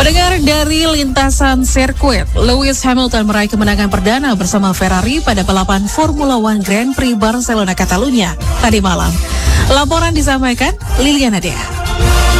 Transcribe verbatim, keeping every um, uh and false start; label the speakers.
Speaker 1: Pendengar, dari lintasan sirkuit, Lewis Hamilton meraih kemenangan perdana bersama Ferrari pada balapan Formula One Grand Prix Barcelona Catalunya tadi malam. Laporan disampaikan Liliana Dea.